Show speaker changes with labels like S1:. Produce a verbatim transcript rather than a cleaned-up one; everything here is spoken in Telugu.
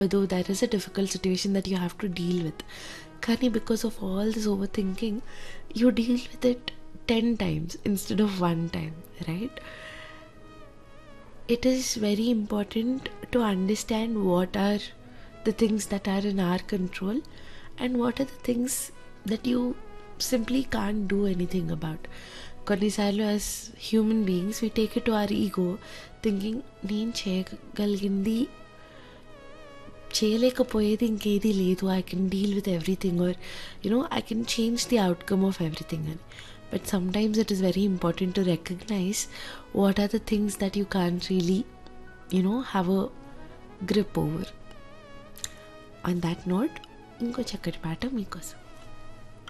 S1: though that is a difficult situation that you have to deal with. Kani, because of all this overthinking, you deal with it ten times instead of one time, right? It is very important to understand what are the things that are in our control and what are the things that you simply can't do anything about. కొన్నిసార్లు as human beings we take it to our ego thinking నేను చేయగలిగింది చేయలేకపోయేది ఇంకేది లేదు, I can deal with everything are you know I can change the outcome of everything అని. But sometimes it is very important to recognise what are the things that you can't really you know have a grip over. On that note ఇంకో చక్కటి పాట మీకోసం.